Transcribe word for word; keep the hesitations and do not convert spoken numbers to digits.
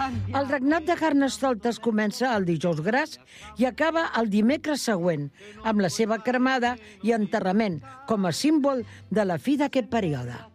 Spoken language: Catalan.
El regnat de Carnestoltes comença el dijous gras i acaba el dimecres següent, amb la seva cremada i enterrament com a símbol de la fi d'aquest període.